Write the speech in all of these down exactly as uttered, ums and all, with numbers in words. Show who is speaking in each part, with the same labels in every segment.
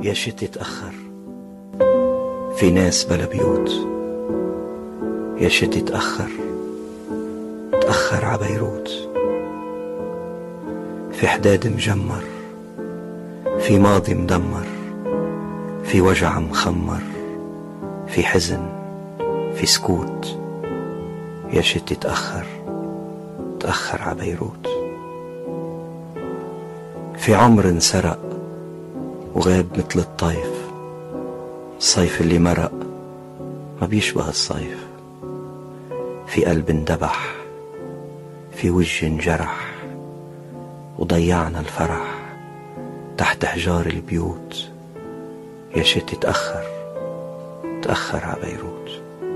Speaker 1: يا شتي تأخر، في ناس بلا بيوت. يا شتي تأخر، تأخر ع بيروت. في حداد مجمر، في ماضي مدمر، في وجع مخمر، في حزن، في سكوت. يا شتي تأخر، تأخر ع بيروت. في عمر انسرق وغاب مثل الطيف، الصيف اللي مرق ما بيشبه الصيف. في قلب اندبح، في وجه انجرح، وضيعنا الفرح تحت حجار البيوت. يا شتي تأخر، تأخر ع بيروت.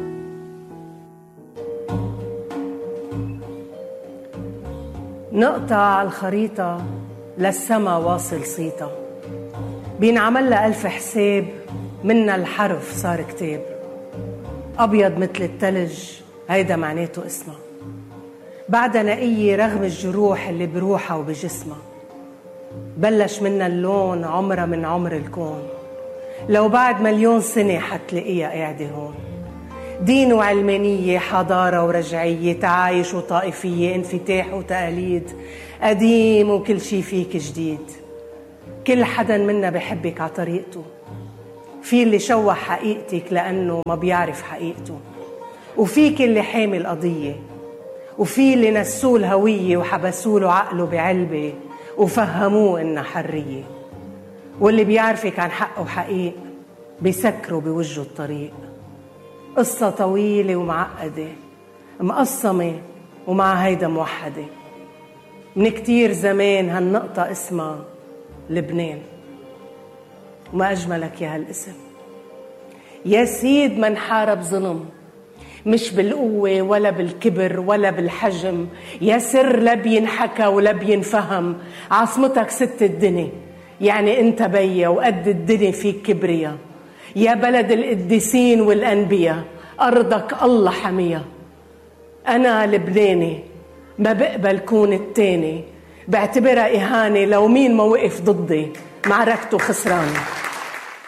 Speaker 2: نقطة على الخريطة للسما واصل صيتا، بينعمل لها ألف حساب، منا الحرف صار كتاب. أبيض مثل التلج هيدا معناته اسمها، بعدها نقية رغم الجروح اللي بروحها وبجسمها. بلش منا اللون عمرها من عمر الكون، لو بعد مليون سنة حتلاقيها قاعدة هون. دين وعلمانية، حضارة ورجعية، تعايش وطائفية، انفتاح وتقاليد، قديم وكل شي فيك جديد. كل حدا منا بحبك على طريقته، في اللي شوه حقيقتك لأنه ما بيعرف حقيقته، وفيك اللي حامل القضية، وفي اللي نسوه الهوية وحبسوله عقله بعلبة وفهموه إنها حرية. واللي بيعرفك عن حقه وحقيق بيسكروا بوجه الطريق. قصة طويلة ومعقدة، مقسمة ومع هيدا موحدة. من كتير زمان هالنقطة اسمها لبنان، وما أجملك يا هالاسم. يا سيد من حارب ظلم، مش بالقوة ولا بالكبر ولا بالحجم. يا سر لا بينحكى ولا بينفهم، عاصمتك ست الدنيا، يعني انت بيا وقد الدنيا فيك كبريا. يا بلد القديسين والأنبياء، أرضك الله حميها. أنا لبناني، ما بقبل كون التاني، بعتبرها إهانة لو مين ما وقف ضدي معركته خسرانة.